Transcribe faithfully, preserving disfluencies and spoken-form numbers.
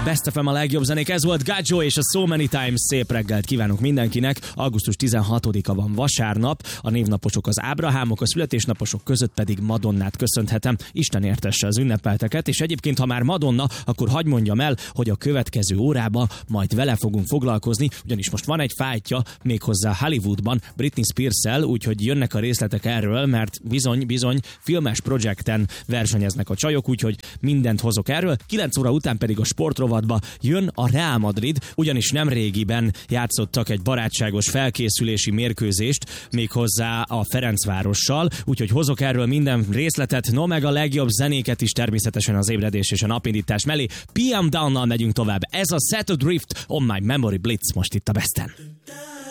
Best ef em a legjobb zenék, ez volt Gajo és a So Many Times. Szép reggelt kívánunk mindenkinek. augusztus tizenhatodika van, vasárnap. A névnaposok az Ábrahámok, a születésnaposok között pedig Madonnát köszönhetem. Isten értesse az ünnepelteket, és egyébként, ha már Madonna, akkor hadd mondjam el, hogy a következő órában majd vele fogunk foglalkozni, ugyanis most van egy fájtja méghozzá Hollywoodban Britney Spears-szel, úgyhogy jönnek a részletek erről, mert bizony, bizony filmes projekten versenyeznek a csajok, úgyhogy mindent hozok erről. kilenc óra után pedig a sportrovatba jön a Real Madrid, ugyanis nem régiben játszottak egy barátságos felkészülési mérkőzést, méghozzá a Ferencvárossal, úgyhogy hozok erről minden részletet, no meg a legjobb zenéket is természetesen az ébredés és a napindítás mellé. pé em Down-nal megyünk tovább. Ez a Set Adrift on My Memory Blitz most itt a Besten.